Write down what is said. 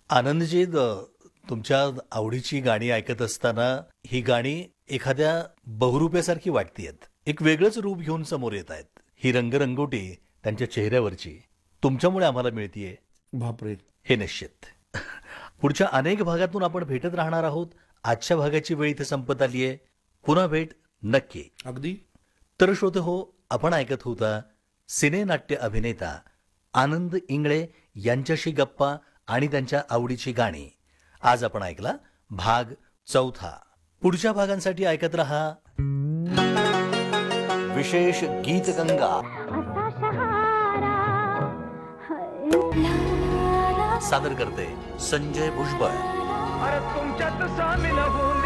आनंदजी, तुमच्या आवडीची गाणी ऐकत असताना ही गाणी एखाद्या बहुरूप्यासारखी वाटतीयत. एक वेगळंच रूप घेऊन समोर येत आहेत. ही रंगरंगोटी त्यांच्या चेहऱ्यावरची तुमच्यामुळे आम्हाला मिळतीये बापरे. हे निश्चित. पुढच्या अनेक भागातून आपण भेटत राहणार आहोत. आजच्या भागाची वेळ इथे संपत आली आहे. पुन्हा भेट नक्की. अगदी. तर श्रोते हो, आपण ऐकत होता सिनेनाट्य अभिनेता आनंद इंगळे यांच्याशी गप्पा आणि त्यांच्या आवडीची गाणी. आज आपण ऐकला भाग 4. पुढच्या भागांसाठी ऐकत रहा विशेष गीतगंगा. सादर करते संजय भुजबळ. अरे तुमच्यात सामील होऊन